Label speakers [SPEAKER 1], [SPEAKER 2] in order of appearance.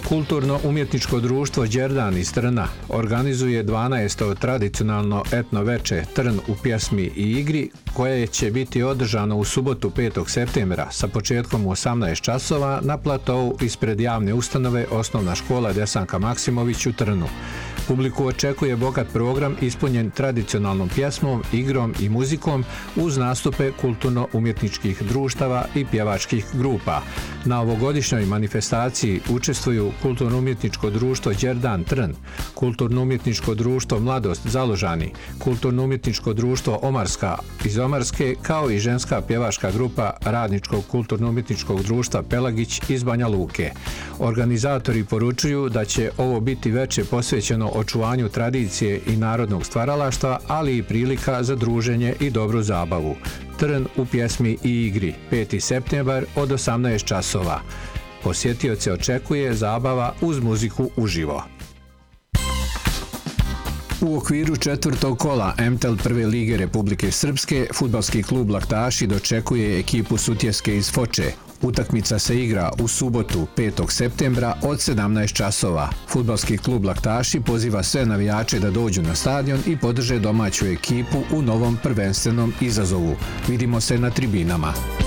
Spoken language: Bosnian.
[SPEAKER 1] Kulturno-umjetničko društvo Đerdan iz Trna organizuje 12. tradicionalno etno veče Trn u pjesmi i igri, koje će biti održano u subotu 5. septembra sa početkom u 18 časova na platovu ispred javne ustanove Osnovna škola Desanka Maksimović u Trnu. Publiku očekuje bogat program ispunjen tradicionalnom pjesmom, igrom i muzikom uz nastupe kulturno-umjetničkih društava i pjevačkih grupa. Na ovogodišnjoj manifestaciji učestvuju Kulturno-umjetničko društvo Đerdan Trn, Kulturno-umjetničko društvo Mladost Založani, Kulturno-umjetničko društvo Omarska iz Omarske, kao i ženska pjevačka grupa Radničkog kulturno-umjetničkog društva Pelagić iz Banja Luke. Organizatori poručuju da će ovo biti veče posvećeno očuvanju tradicije i narodnog stvaralaštva, ali i prilika za druženje i dobru zabavu. Trn u pjesmi i igri, 5. septembar od 18 časova. Posjetioce očekuje zabava uz muziku uživo. U okviru četvrtog kola MTEL prve lige Republike Srpske, fudbalski klub Laktaši dočekuje ekipu Sutjeske iz Foče. Utakmica se igra u subotu 5. septembra od 17 časova. Fudbalski klub Laktaši poziva sve navijače da dođu na stadion i podrže domaću ekipu u novom prvenstvenom izazovu. Vidimo se na tribinama.